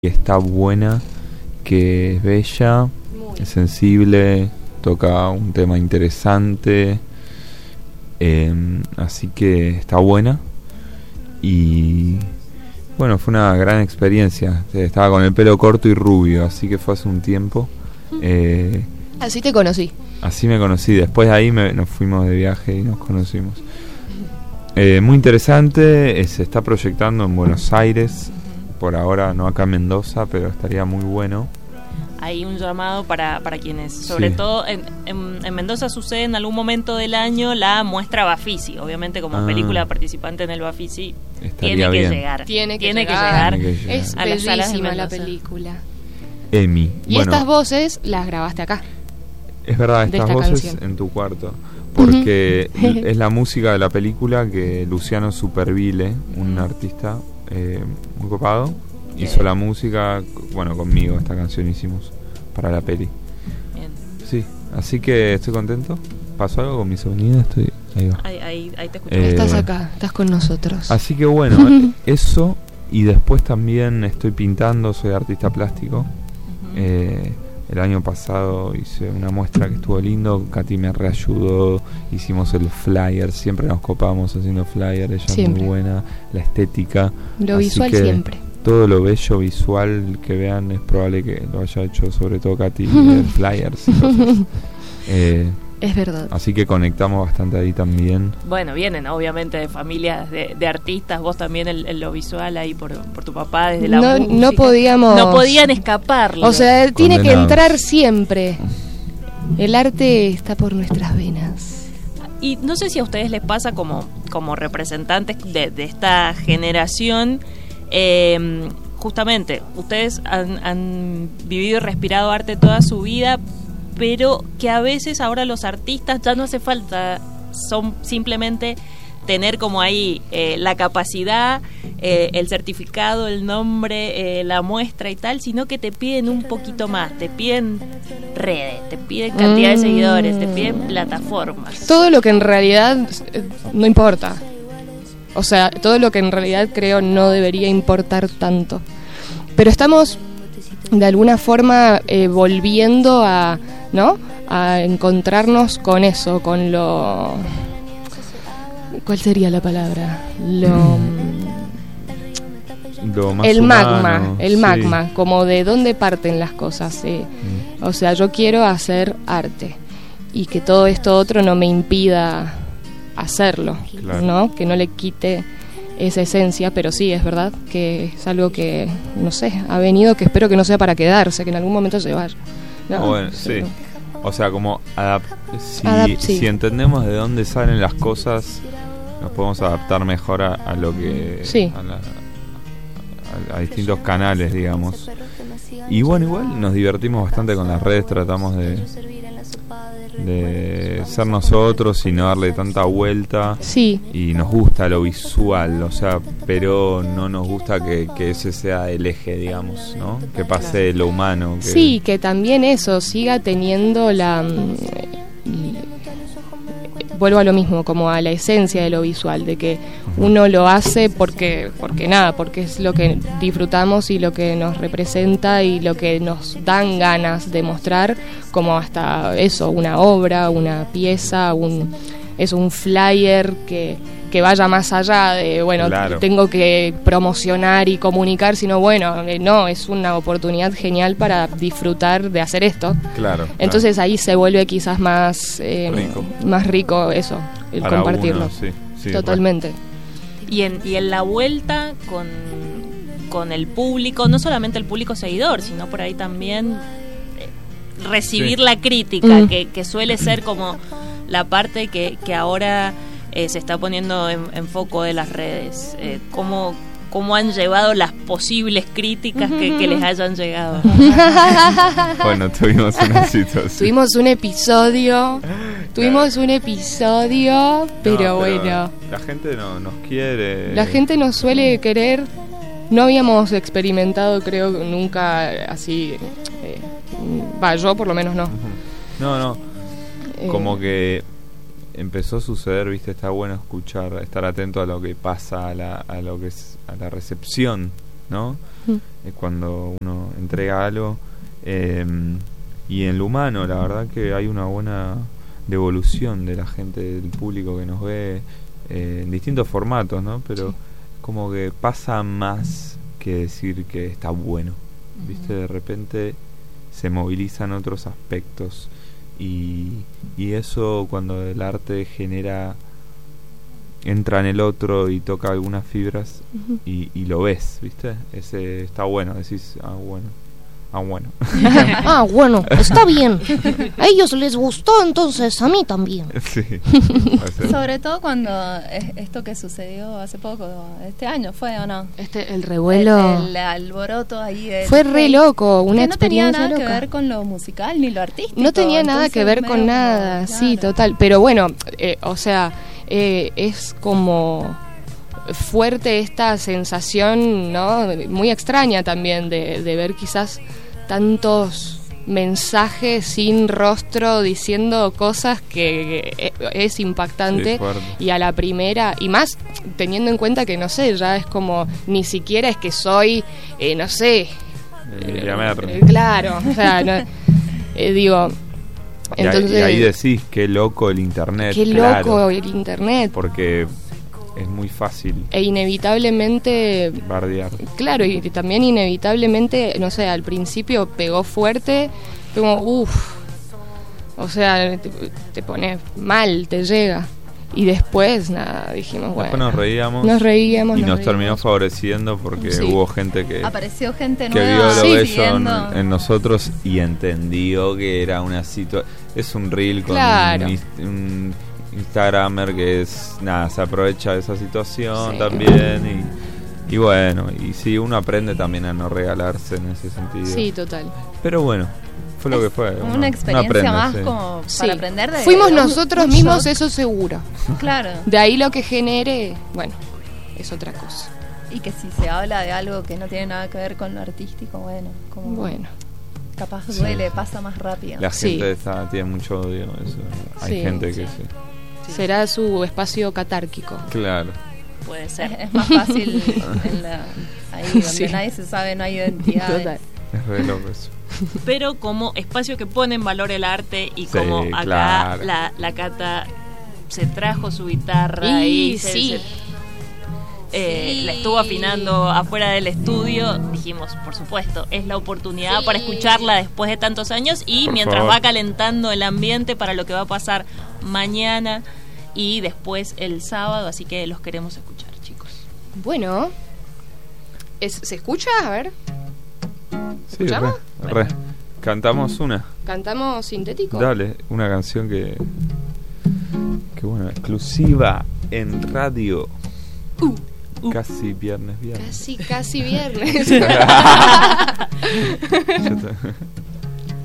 está buena, que es bella, es sensible, toca un tema interesante, así que está buena. Y bueno, fue una gran experiencia. Estaba con el pelo corto y rubio, así que fue hace un tiempo. Así te conocí. Así me conocí. Después de ahí nos fuimos de viaje y nos conocimos. Muy interesante. Se está proyectando en Buenos Aires. Por ahora no acá en Mendoza, pero estaría muy bueno. Hay un llamado para quienes, sobre todo en Mendoza sucede en algún momento del año la muestra Bafisi. Obviamente como película participante en el Bafisi tiene que llegar. Tiene que llegar. Es a las salas de bellísima la Mendoza. película. Emi. Y bueno, estas voces las grabaste acá. Es verdad, estas voces canción. En tu cuarto. Porque es la música de la película que Luciano Superville, un artista muy copado, hizo la música, bueno, conmigo esta canción hicimos para la peli. Bien. Sí, así que estoy contento. ¿Pasó algo con mi sobrina? Ahí va. Ahí te escucho. Estás acá, estás con nosotros. Así que bueno, eso. Y después también estoy pintando, soy artista plástico. El año pasado hice una muestra que estuvo lindo, Katy me reayudó, hicimos el flyer, siempre nos copamos haciendo flyer, ella siempre. Muy buena, la estética. Lo visual siempre. Todo lo bello visual que vean es probable que lo haya hecho sobre todo Katy en flyers. Es verdad. Así que conectamos bastante ahí también. Bueno, vienen obviamente de familias de artistas, vos también en lo visual ahí por tu papá desde la música. No podían escaparlo. O sea, tiene que entrar siempre. El arte está por nuestras venas. Y no sé si a ustedes les pasa como representantes de esta generación, justamente, ustedes han vivido y respirado arte toda su vida, pero que a veces ahora los artistas ya no hace falta, son simplemente tener como ahí la capacidad, el certificado, el nombre, la muestra y tal, sino que te piden un poquito más, te piden redes, te piden cantidad de seguidores, te piden plataformas. Todo lo que en realidad no importa. O sea, todo lo que en realidad creo no debería importar tanto. Pero estamos de alguna forma volviendo a encontrarnos con eso, con lo... ¿Cuál sería la palabra? Lo más el magma, el magma, como de dónde parten las cosas. O sea, yo quiero hacer arte y que todo esto otro no me impida hacerlo, claro. ¿No? Que no le quite esa esencia, pero sí, es verdad que es algo que, no sé, ha venido, que espero que no sea para quedarse, que en algún momento se vaya. ¿No? Bueno, sí. O sea, como si entendemos de dónde salen las cosas, nos podemos adaptar mejor a lo que... Sí. A distintos canales, digamos. Y bueno, igual nos divertimos bastante con las redes, tratamos de ser nosotros y no darle tanta vuelta. Sí. Y nos gusta lo visual, o sea, pero no nos gusta que ese sea el eje, digamos, ¿no? Que pase lo humano. Sí, que también eso siga teniendo la... vuelvo a lo mismo, como a la esencia de lo visual, de que uno lo hace porque es lo que disfrutamos y lo que nos representa y lo que nos dan ganas de mostrar, como hasta eso, una obra, una pieza, un flyer que vaya más allá de, bueno, claro, tengo que promocionar y comunicar, sino bueno, no, es una oportunidad genial para disfrutar de hacer esto. Claro. Entonces ahí se vuelve quizás más rico eso, el para compartirlo. Uno, sí, totalmente. Y en la vuelta con el público, no solamente el público seguidor, sino por ahí también recibir la crítica, que suele ser como la parte que ahora se está poniendo en foco de las redes. ¿Cómo han llevado las posibles críticas que les hayan llegado? Bueno, tuvimos una situación. Tuvimos un episodio, pero bueno. La gente no nos quiere. La gente nos suele querer. No habíamos experimentado, creo, nunca así. Yo por lo menos no. No. Como que empezó a suceder, está bueno estar atento a lo que pasa, a lo que es, a la recepción ¿no? Cuando uno entrega algo. Y en lo humano, la verdad que hay una buena devolución de la gente, del público que nos ve en distintos formatos, ¿no? Pero como que pasa más que decir que está bueno, ¿viste? De repente se movilizan otros aspectos y eso, cuando el arte entra en el otro y toca algunas fibras y lo ves, ¿viste? Ese está bueno, decís, bueno. Bueno, está bien. A ellos les gustó, entonces a mí también. Sí. Sobre todo cuando esto que sucedió hace poco, este año fue, ¿o no? El revuelo. El alboroto ahí. Fue re loco, una que no tenía experiencia nada loca. Que ver con lo musical ni lo artístico. No tenía nada que ver con nada, claro. sí, total. Pero bueno, o sea, es como fuerte esta sensación, ¿no? Muy extraña también de ver quizás tantos mensajes sin rostro diciendo cosas que es impactante. Sí, y a la primera, y más teniendo en cuenta que no sé, ya es como ni siquiera es que soy no sé, claro, o sea, no, digo, entonces, y ahí decís, qué loco el internet. Qué loco el internet. Porque es muy fácil. E inevitablemente bardear. Claro, y también inevitablemente, no sé, al principio pegó fuerte, como o sea, te pones mal, te llega. Y después, nada, dijimos, bueno. Después nos reíamos. Y nos terminó favoreciendo porque hubo gente que... Apareció gente que nueva. vio lo bello en nosotros y entendió que era una situación... Es un reel con un Instagramer que se aprovecha de esa situación también y bueno, y sí, uno aprende también a no regalarse en ese sentido. Sí, total. Pero bueno, fue lo que fue. Una experiencia más como para aprender de... Fuimos nosotros mismos, eso seguro. Claro. De ahí lo que genere, bueno, es otra cosa. Y que si se habla de algo que no tiene nada que ver con lo artístico, bueno. Capaz duele, pasa más rápido. La gente tiene mucho odio, eso. Hay gente que será su espacio catárquico. Claro. Puede ser. Es más fácil ahí donde nadie se sabe, no hay identidad. Total. Es re loco eso. Pero como espacio que pone en valor el arte y como acá la Cata se trajo su guitarra y la estuvo afinando afuera del estudio, dijimos, por supuesto, es la oportunidad para escucharla después de tantos años y mientras va calentando el ambiente para lo que va a pasar mañana y después el sábado, así que los queremos escuchar, chicos. Bueno, ¿se escucha? A ver. Sí, re. ¿Cantamos una? ¿Cantamos sintético? Dale, una canción que bueno, exclusiva en radio. Casi viernes. Casi viernes.